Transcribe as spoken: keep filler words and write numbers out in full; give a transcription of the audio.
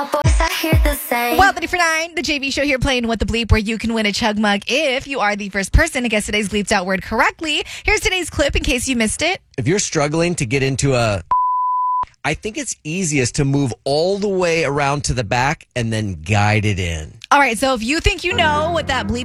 Well, ready for nine, the J V show here playing What the Bleep, where you can win a chug mug if you are the first person to guess today's bleeped out word correctly. Here's today's clip in case you missed it. If you're struggling to get into a, I think it's easiest to move all the way around to the back and then guide it in. All right, so if you think you know what that bleep